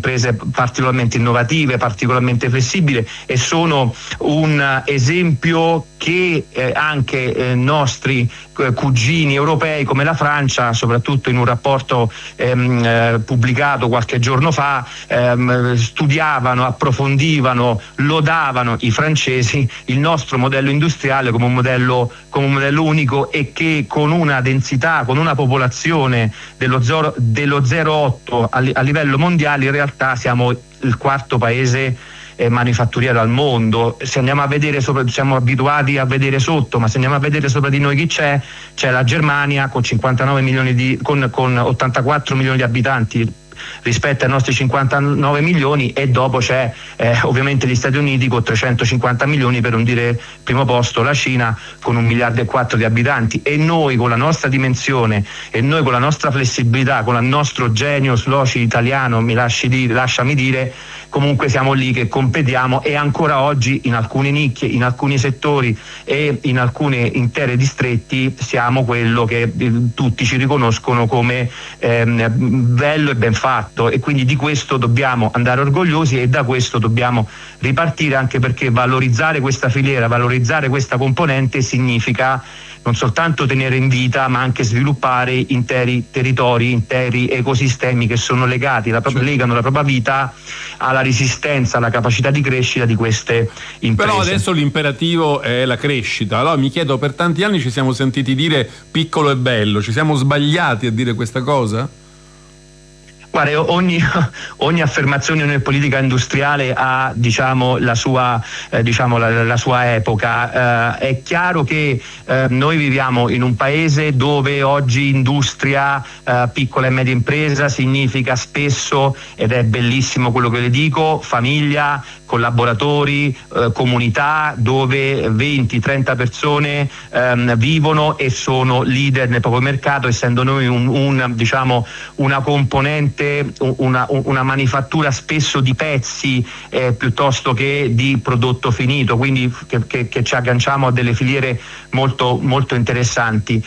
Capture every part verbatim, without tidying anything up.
imprese particolarmente innovative, particolarmente flessibili, e sono un esempio che eh, anche eh, nostri eh, cugini europei come la Francia, soprattutto in un rapporto ehm, eh, pubblicato qualche giorno fa, ehm, studiavano, approfondivano, lodavano i francesi il nostro modello industriale come un modello, come un modello unico, e che con una densità, con una popolazione dello zero virgola zero otto a, a livello mondiale, in realtà siamo il quarto paese eh, manifatturiero al mondo. Se andiamo a vedere sopra, siamo abituati a vedere sotto, ma se andiamo a vedere sopra di noi chi c'è, c'è la Germania con cinquantanove milioni di, con, con ottantaquattro milioni di abitanti rispetto ai nostri cinquantanove milioni, e dopo c'è eh, ovviamente gli Stati Uniti con trecentocinquanta milioni, per non dire primo posto la Cina con un miliardo e quattro di abitanti. E noi con la nostra dimensione, e noi con la nostra flessibilità, con il nostro genius loci italiano, mi lasci dire, lasciami dire, comunque siamo lì che competiamo, e ancora oggi in alcune nicchie, in alcuni settori e in alcuni interi distretti siamo quello che eh, tutti ci riconoscono come ehm, bello e ben fatto, e quindi di questo dobbiamo andare orgogliosi e da questo dobbiamo ripartire, anche perché valorizzare questa filiera, valorizzare questa componente significa non soltanto tenere in vita, ma anche sviluppare interi territori, interi ecosistemi che sono legati, la propria, legano la propria vita alla resistenza, alla capacità di crescita di queste imprese. Però adesso l'imperativo è la crescita. Allora mi chiedo, per tanti anni ci siamo sentiti dire piccolo e bello, ci siamo sbagliati a dire questa cosa? Guarda, ogni, ogni affermazione in politica industriale ha, diciamo, la sua, eh, diciamo, la, la sua epoca. Eh, è chiaro che eh, noi viviamo in un paese dove oggi industria, eh, piccola e media impresa significa spesso, ed è bellissimo quello che le dico, famiglia, collaboratori, eh, comunità dove venti trenta persone ehm, vivono e sono leader nel proprio mercato, essendo noi un, un, diciamo, una componente, una, una manifattura spesso di pezzi eh, piuttosto che di prodotto finito, quindi che, che, che ci agganciamo a delle filiere molto, molto interessanti.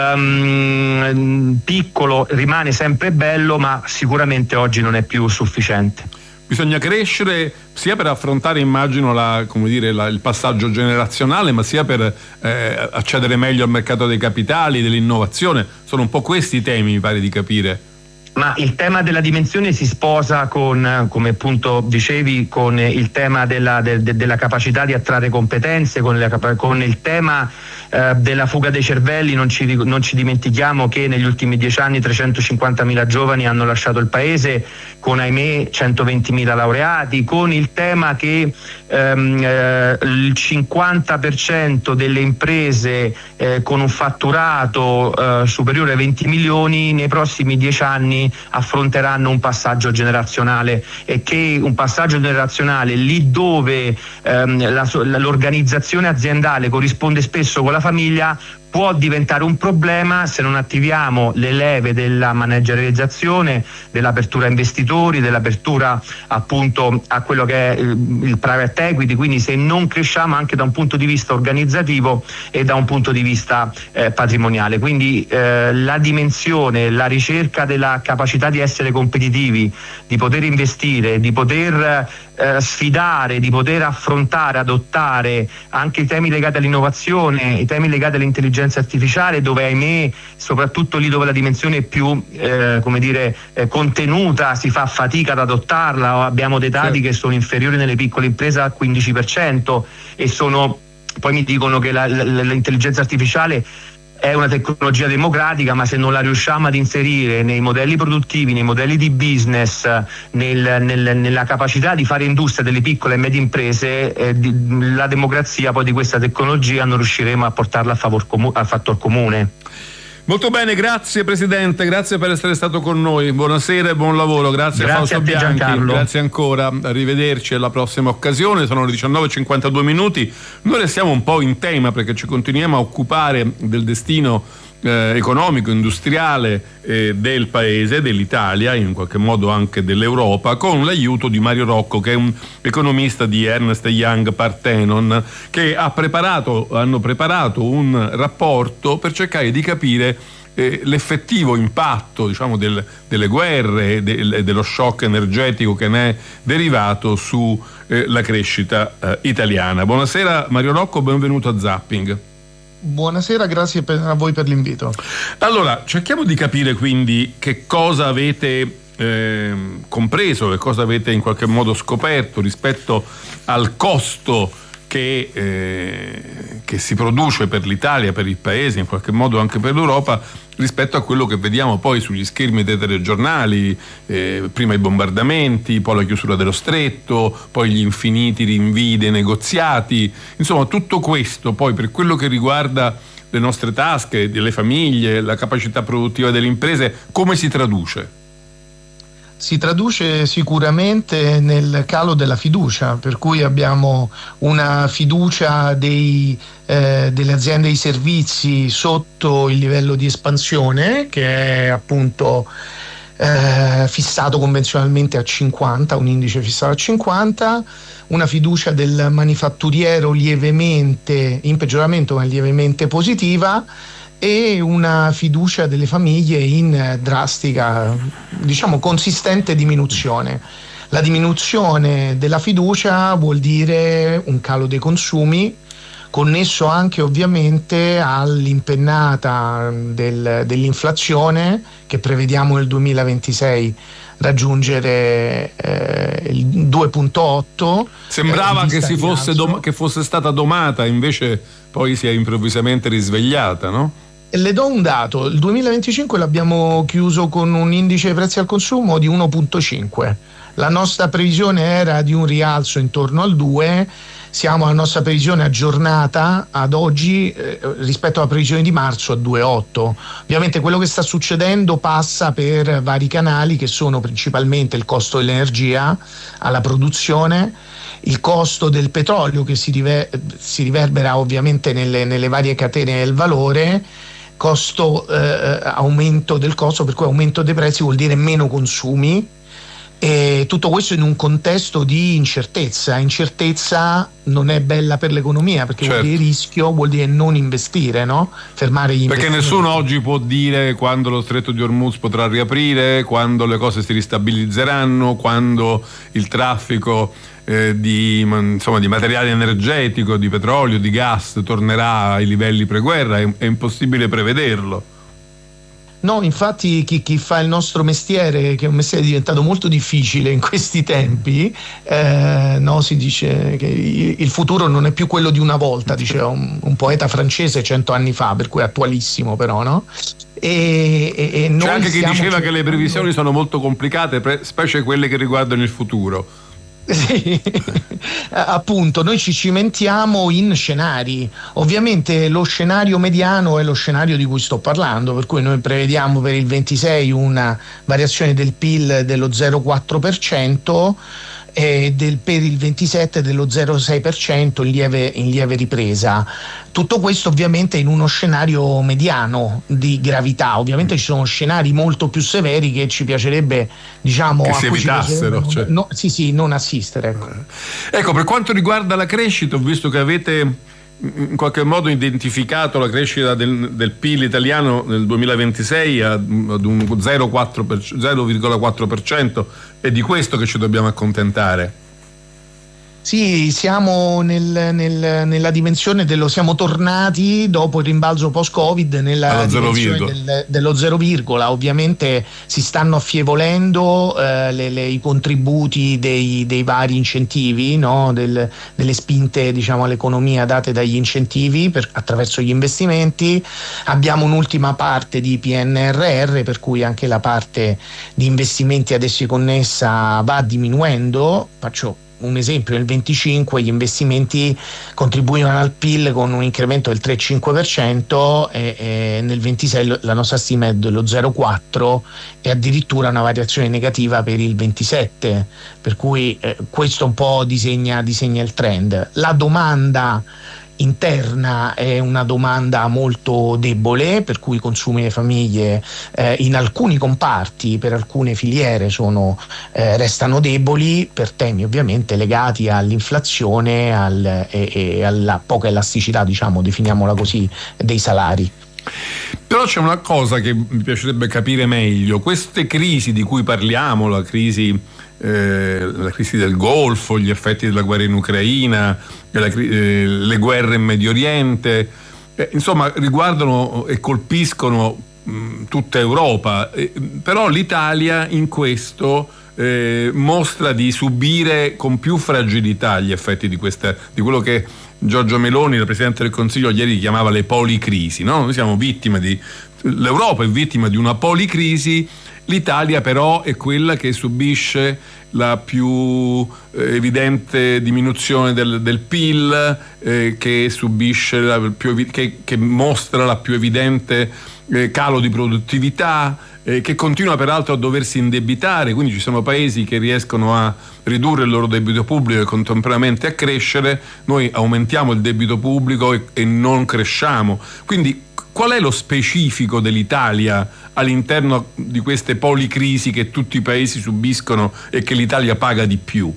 Um, piccolo rimane sempre bello, ma sicuramente oggi non è più sufficiente. Bisogna crescere sia per affrontare, immagino, la, come dire, la, il passaggio generazionale, ma sia per eh, accedere meglio al mercato dei capitali, dell'innovazione. Sono un po' questi i temi, mi pare di capire. Ma il tema della dimensione si sposa con, come appunto dicevi, con il tema della, de, de, della capacità di attrarre competenze, con, la, con il tema eh, della fuga dei cervelli. Non ci, non ci dimentichiamo che negli ultimi dieci anni trecentocinquantamila giovani hanno lasciato il paese, con ahimè centoventimila laureati, con il tema che ehm, eh, il cinquanta per cento delle imprese eh, con un fatturato eh, superiore ai venti milioni nei prossimi dieci anni affronteranno un passaggio generazionale, e che un passaggio generazionale lì dove ehm, la, l'organizzazione aziendale corrisponde spesso con la famiglia può diventare un problema se non attiviamo le leve della managerializzazione, dell'apertura a investitori, dell'apertura appunto a quello che è il private equity, quindi se non cresciamo anche da un punto di vista organizzativo e da un punto di vista eh, patrimoniale. Quindi eh, la dimensione, la ricerca della capacità di essere competitivi, di poter investire, di poter eh, sfidare, di poter affrontare, adottare anche i temi legati all'innovazione, i temi legati all'intelligenza artificiale, dove ahimè, soprattutto lì dove la dimensione è più eh, come dire eh, contenuta, si fa fatica ad adottarla. Abbiamo dei dati sì. che sono inferiori nelle piccole imprese al quindici per cento, e sono, poi mi dicono che la, la, l'intelligenza artificiale è una tecnologia democratica, ma se non la riusciamo ad inserire nei modelli produttivi, nei modelli di business, nel, nel, nella capacità di fare industria delle piccole e medie imprese, eh, di, la democrazia poi di questa tecnologia non riusciremo a portarla a favor comu- al fattor comune. Molto bene, grazie Presidente, grazie per essere stato con noi, buonasera e buon lavoro, grazie, grazie a Fausto a te, Bianchi, Giancarlo. Grazie ancora, arrivederci alla prossima occasione. Sono le diciannove e cinquantadue minuti, noi restiamo un po' in tema perché ci continuiamo a occupare del destino eh, economico, industriale eh, del paese, dell'Italia, in qualche modo anche dell'Europa, con l'aiuto di Mario Rocco, che è un economista di Ernst Young Parthenon, che ha preparato, hanno preparato un rapporto per cercare di capire eh, l'effettivo impatto, diciamo, del, delle guerre e del, dello shock energetico che ne è derivato su eh, la crescita eh, italiana. Buonasera Mario Rocco, benvenuto a Zapping. Buonasera, grazie per, a voi per l'invito. Allora, cerchiamo di capire quindi che cosa avete eh, compreso, che cosa avete in qualche modo scoperto rispetto al costo che, eh, che si produce per l'Italia, per il Paese, in qualche modo anche per l'Europa, rispetto a quello che vediamo poi sugli schermi dei telegiornali, eh, prima i bombardamenti, poi la chiusura dello stretto, poi gli infiniti rinvii dei negoziati, insomma tutto questo poi per quello che riguarda le nostre tasche, delle famiglie, la capacità produttiva delle imprese, come si traduce? Si traduce sicuramente nel calo della fiducia, per cui abbiamo una fiducia dei, eh, delle aziende di servizi sotto il livello di espansione, che è appunto eh, fissato convenzionalmente a cinquanta, un indice fissato a cinquanta, una fiducia del manifatturiero lievemente, in peggioramento ma lievemente positiva, e una fiducia delle famiglie in drastica, diciamo consistente diminuzione. La diminuzione della fiducia vuol dire un calo dei consumi, connesso anche ovviamente all'impennata del, dell'inflazione, che prevediamo nel duemilaventisei raggiungere eh, il due virgola otto. Sembrava che, si fosse dom- che fosse stata domata, invece poi si è improvvisamente risvegliata, no? Le do un dato: il duemilaventicinque l'abbiamo chiuso con un indice dei prezzi al consumo di uno virgola cinque. La nostra previsione era di un rialzo intorno al due. Siamo alla nostra previsione aggiornata ad oggi eh, rispetto alla previsione di marzo a due virgola otto. Ovviamente quello che sta succedendo passa per vari canali, che sono principalmente il costo dell'energia alla produzione, il costo del petrolio che si, river- si riverbera ovviamente nelle, nelle varie catene del valore, costo eh, aumento del costo, per cui aumento dei prezzi vuol dire meno consumi, e tutto questo in un contesto di incertezza. Incertezza non è bella per l'economia, perché certo. vuol dire rischio, vuol dire non investire, no? Fermare gli perché investimenti. Nessuno oggi può dire quando lo stretto di Hormuz potrà riaprire, quando le cose si ristabilizzeranno, quando il traffico eh, di, insomma, di materiale energetico, di petrolio, di gas tornerà ai livelli preguerra. È, è impossibile prevederlo. No, infatti chi, chi fa il nostro mestiere, che è un mestiere diventato molto difficile in questi tempi, eh, no, si dice che il futuro non è più quello di una volta, diceva un, un poeta francese cento anni fa, per cui attualissimo però, no? E, e, e C'è anche chi diceva cercando... che le previsioni sono molto complicate, specie quelle che riguardano il futuro. Sì, appunto, noi ci cimentiamo in scenari. Ovviamente lo scenario mediano è lo scenario di cui sto parlando, per cui noi prevediamo per il ventisei una variazione del P I L dello zero virgola quattro per cento e del, per il ventisette dello zero virgola sei per cento in lieve, in lieve ripresa. Tutto questo ovviamente in uno scenario mediano di gravità. Ovviamente ci sono scenari molto più severi che ci piacerebbe, diciamo, che a si cui evitassero, ci cioè. no, sì sì non assistere, ecco. Ecco, per quanto riguarda la crescita, ho visto che avete in qualche modo identificato la crescita del, del P I L italiano nel duemilaventisei ad un zero virgola quattro per cento. È di questo che ci dobbiamo accontentare. Sì, siamo nel, nel, nella dimensione dello siamo tornati dopo il rimbalzo post-Covid nella dimensione del, dello zero virgola. Ovviamente si stanno affievolendo eh, le, le, i contributi dei, dei vari incentivi, no? Del, delle spinte, diciamo, all'economia date dagli incentivi per, attraverso gli investimenti. Abbiamo un'ultima parte di P N R R, per cui anche la parte di investimenti ad essi connessa va diminuendo. Faccio un esempio: nel venticinque gli investimenti contribuivano al P I L con un incremento del tre virgola cinque per cento e, e nel ventisei la nostra stima è dello zero virgola quattro e addirittura una variazione negativa per il ventisette, per cui eh, questo un po' disegna, disegna il trend. La domanda interna è una domanda molto debole, per cui i consumi delle famiglie eh, in alcuni comparti, per alcune filiere sono, eh, restano deboli per temi ovviamente legati all'inflazione al, e, e alla poca elasticità, diciamo, definiamola così, dei salari. Però c'è una cosa che mi piacerebbe capire meglio: queste crisi di cui parliamo, la crisi, eh, la crisi del Golfo, gli effetti della guerra in Ucraina, la, eh, le guerre in Medio Oriente, eh, insomma riguardano e colpiscono mh, tutta Europa, eh, però l'Italia in questo eh, mostra di subire con più fragilità gli effetti di questa, di quello che Giorgia Meloni, il Presidente del Consiglio, ieri chiamava le policrisi, no? Noi siamo vittime di, l'Europa è vittima di una policrisi, l'Italia però è quella che subisce la più eh, evidente diminuzione del, del P I L, eh, che subisce la più, che, che mostra la più evidente eh, calo di produttività, eh, che continua peraltro a doversi indebitare, quindi ci sono paesi che riescono a ridurre il loro debito pubblico e contemporaneamente a crescere, noi aumentiamo il debito pubblico e, e non cresciamo. Quindi qual è lo specifico dell'Italia all'interno di queste policrisi che tutti i paesi subiscono e che l'Italia paga di più?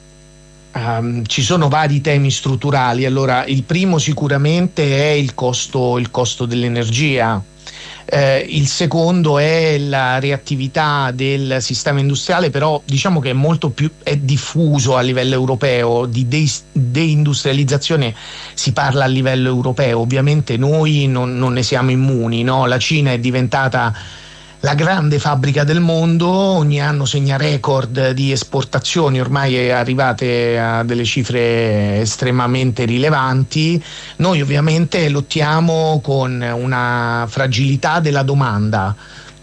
Um, ci sono vari temi strutturali. Allora, il primo sicuramente è il costo, il costo dell'energia. Eh, il secondo è la reattività del sistema industriale, però diciamo che è molto più è diffuso a livello europeo, di de- deindustrializzazione si parla a livello europeo, ovviamente noi non, non ne siamo immuni, no? La Cina è diventata la grande fabbrica del mondo, ogni anno segna record di esportazioni, ormai è arrivate a delle cifre estremamente rilevanti. Noi ovviamente lottiamo con una fragilità della domanda,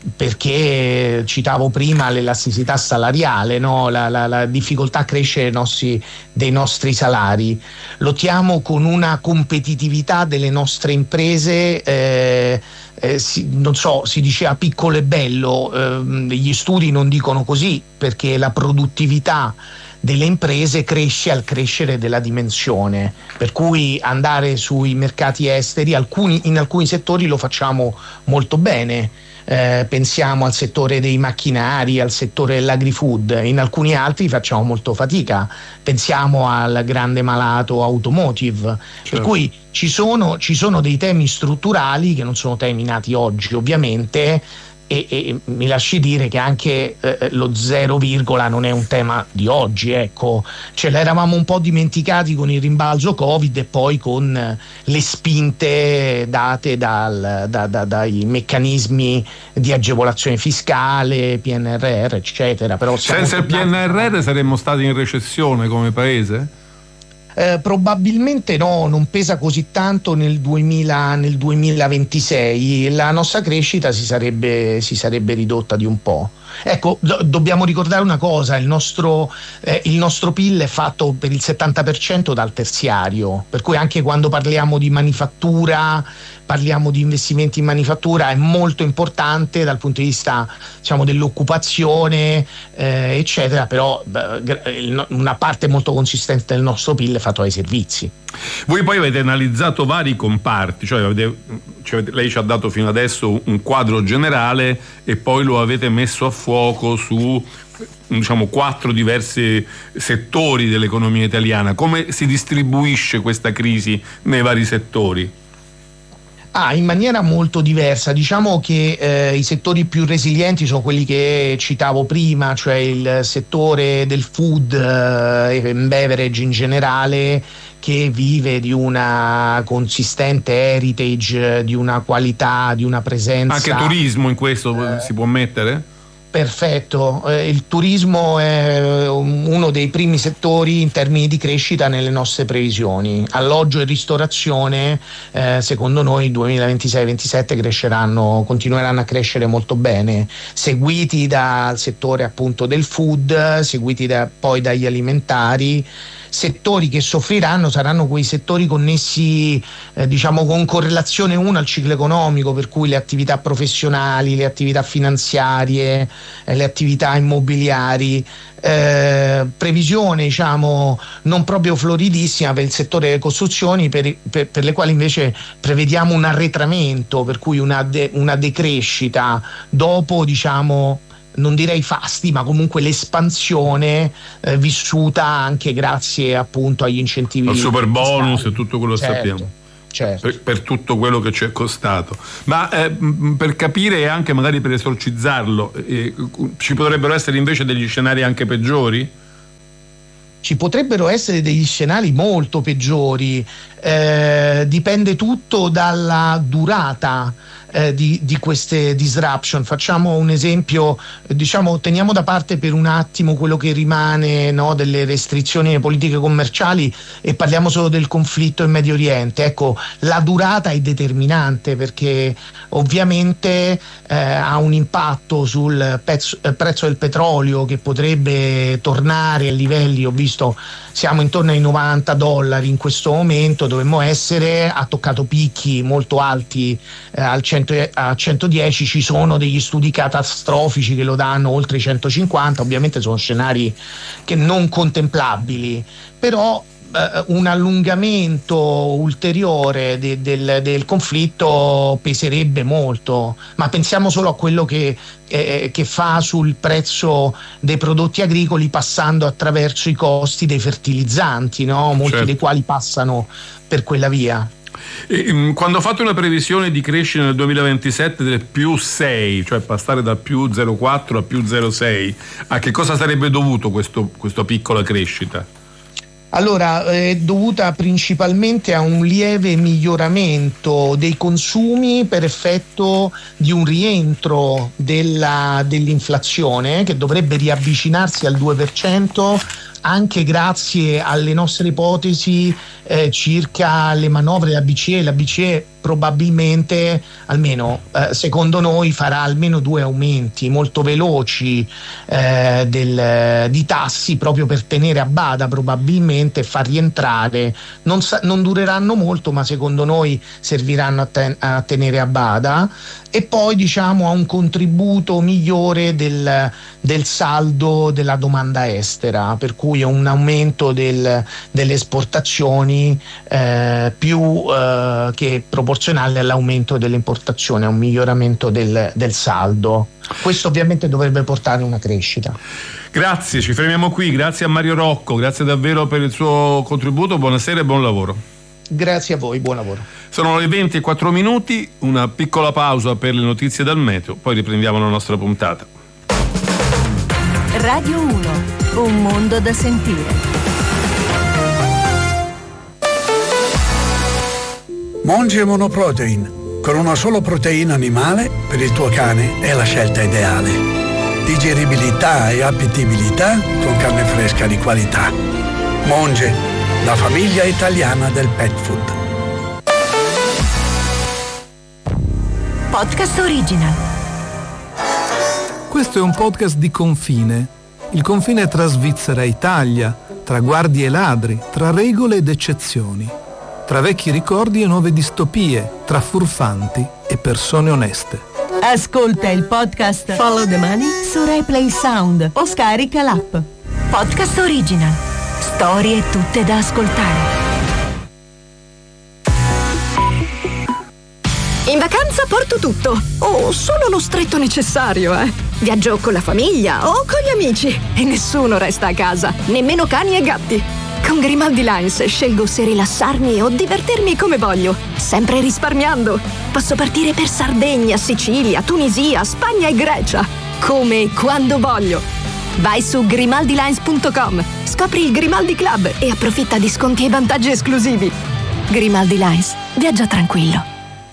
perché citavo prima l'elasticità salariale, no? la, la, la difficoltà a crescere nostri, dei nostri salari. Lottiamo con una competitività delle nostre imprese, eh, eh, si, non so, si diceva piccolo e bello, eh, gli studi non dicono così, perché la produttività delle imprese cresce al crescere della dimensione, per cui andare sui mercati esteri, alcuni, in alcuni settori lo facciamo molto bene. Eh, pensiamo al settore dei macchinari, al settore dell'agri-food, in alcuni altri facciamo molto fatica, pensiamo al grande malato automotive, certo. Per cui ci sono, ci sono dei temi strutturali che non sono temi nati oggi ovviamente, e, e mi lasci dire che anche eh, lo zero virgola non è un tema di oggi, ecco, ce l'eravamo un po' dimenticati con il rimbalzo Covid e poi con le spinte date dal, da, da, dai meccanismi di agevolazione fiscale, P N R R eccetera. Però senza il P N R R saremmo stati in recessione come paese? Eh, probabilmente no, non pesa così tanto nel, duemila, nel duemilaventisei, la nostra crescita si sarebbe, si sarebbe ridotta di un po'. Ecco, do, dobbiamo ricordare una cosa, il nostro, eh, il nostro P I L è fatto per il settanta per cento dal terziario, per cui anche quando parliamo di manifattura, parliamo di investimenti in manifattura, è molto importante dal punto di vista, diciamo, dell'occupazione, eh, eccetera, però beh, una parte molto consistente del nostro P I L è fatto ai servizi. Voi poi avete analizzato vari comparti, cioè avete, cioè lei ci ha dato fino adesso un quadro generale e poi lo avete messo a fuoco su, diciamo, quattro diversi settori dell'economia italiana. Come si distribuisce questa crisi nei vari settori? Ah, in maniera molto diversa. Diciamo che eh, i settori più resilienti sono quelli che citavo prima, cioè il settore del food e eh, beverage in generale, che vive di una consistente heritage, di una qualità, di una presenza. Anche turismo in questo eh, si può mettere? Perfetto, eh, il turismo è uno dei primi settori in termini di crescita nelle nostre previsioni. Alloggio e ristorazione, eh, secondo noi duemilaventisei ventisette cresceranno, continueranno a crescere molto bene, seguiti dal settore appunto del food, seguiti da, poi dagli alimentari. Settori che soffriranno saranno quei settori connessi eh, diciamo con correlazione uno al ciclo economico, per cui le attività professionali, le attività finanziarie, eh, le attività immobiliari. Eh, previsione diciamo non proprio floridissima per il settore delle costruzioni, per, per, per le quali invece prevediamo un arretramento, per cui una, de, una decrescita dopo, diciamo, non direi fasti, ma comunque l'espansione eh, vissuta anche grazie appunto agli incentivi al super bonus e tutto quello che certo. sappiamo. certo. per, per tutto quello che ci è costato. Ma eh, per capire e anche magari per esorcizzarlo, eh, ci potrebbero essere invece degli scenari anche peggiori? Ci potrebbero essere degli scenari molto peggiori, eh, dipende tutto dalla durata eh, di, di queste disruption. Facciamo un esempio, diciamo, teniamo da parte per un attimo quello che rimane, no, delle restrizioni alle politiche commerciali e parliamo solo del conflitto in Medio Oriente. Ecco, la durata è determinante perché ovviamente eh, ha un impatto sul pezzo, eh, prezzo del petrolio che potrebbe tornare a livelli, ho visto siamo intorno ai novanta dollari in questo momento, dovremmo essere, ha toccato picchi molto alti eh, al cento, a centodieci, ci sono degli studi catastrofici che lo danno oltre i centocinquanta, ovviamente sono scenari che non contemplabili, però eh, un allungamento ulteriore de, del, del conflitto peserebbe molto, ma pensiamo solo a quello che Eh, che fa sul prezzo dei prodotti agricoli passando attraverso i costi dei fertilizzanti, no? Molti certo. dei quali passano per quella via. E, quando ho fatto una previsione di crescita nel duemilaventisette del più sei, cioè passare dal più zero virgola quattro a più zero virgola sei, a che cosa sarebbe dovuto questo, questa piccola crescita? Allora, è dovuta principalmente a un lieve miglioramento dei consumi per effetto di un rientro della, dell'inflazione che dovrebbe riavvicinarsi al due per cento anche grazie alle nostre ipotesi eh, circa le manovre della B C E. La B C E probabilmente, almeno eh, secondo noi, farà almeno due aumenti molto veloci eh, del, di tassi proprio per tenere a bada probabilmente e far rientrare, non, sa, non dureranno molto ma secondo noi serviranno a, ten, a tenere a bada, e poi diciamo a un contributo migliore del, del saldo della domanda estera, per cui un aumento del, delle esportazioni eh, più eh, che proporzionale all'aumento delle importazioni, a un miglioramento del, del saldo. Questo ovviamente dovrebbe portare a una crescita. Grazie, ci fermiamo qui, grazie a Mario Rocco, grazie davvero per il suo contributo, buonasera e buon lavoro. Grazie a voi, buon lavoro. Sono le venti e quattro minuti, una piccola pausa per le notizie dal meteo, poi riprendiamo la nostra puntata. Radio uno, un mondo da sentire. Monge Monoprotein, con una sola proteina animale per il tuo cane è la scelta ideale. Digeribilità e appetibilità con carne fresca di qualità. Monge, la famiglia italiana del pet food. Podcast Original. Questo è un podcast di confine. Il confine tra Svizzera e Italia, tra guardie e ladri, tra regole ed eccezioni, tra vecchi ricordi e nuove distopie, tra furfanti e persone oneste. Ascolta il podcast Follow the Money su RaiPlay Sound o scarica l'app. Podcast Original. Storie tutte da ascoltare. In vacanza porto tutto, o solo lo stretto necessario, eh. Viaggio con la famiglia o con gli amici e nessuno resta a casa, nemmeno cani e gatti. Con Grimaldi Lines scelgo se rilassarmi o divertirmi come voglio, sempre risparmiando. Posso partire per Sardegna, Sicilia, Tunisia, Spagna e Grecia, come e quando voglio. Vai su grimaldi lines punto com, scopri il Grimaldi Club e approfitta di sconti e vantaggi esclusivi. Grimaldi Lines, viaggia tranquillo.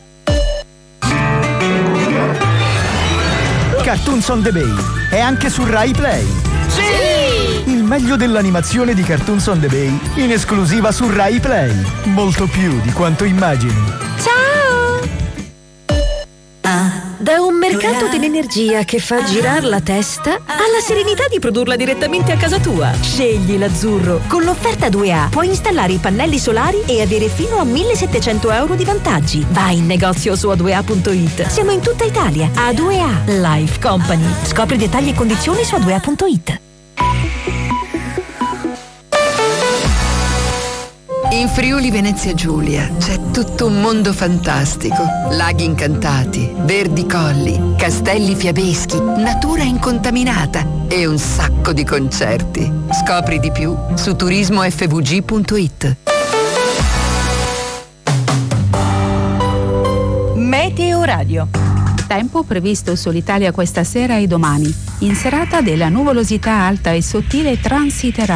Cartoons on the Bay è anche su RaiPlay. Sì! Il meglio dell'animazione di Cartoons on the Bay in esclusiva su RaiPlay. Molto più di quanto immagini. Ciao! Da un mercato dell'energia che fa girare la testa alla serenità di produrla direttamente a casa tua. Scegli l'azzurro. Con l'offerta due A puoi installare i pannelli solari e avere fino a millesettecento euro di vantaggi. Vai in negozio su a due a punto it. Siamo in tutta Italia. A due A Life Company. Scopri dettagli e condizioni su a due a punto it. In Friuli Venezia Giulia c'è tutto un mondo fantastico. Laghi incantati, verdi colli, castelli fiabeschi, natura incontaminata e un sacco di concerti. Scopri di più su turismo f v g punto it. Meteo Radio. Tempo previsto sull'Italia questa sera e domani. In serata della nuvolosità alta e sottile transiterà